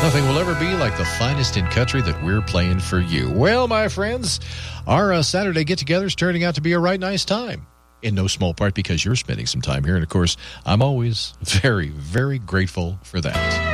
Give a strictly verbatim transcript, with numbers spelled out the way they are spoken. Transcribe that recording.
Nothing will ever be like the finest in country that we're playing for you. Well, my friends, our uh, Saturday get-together is turning out to be a right nice time. In no small part because you're spending some time here. And, of course, I'm always very, very grateful for that.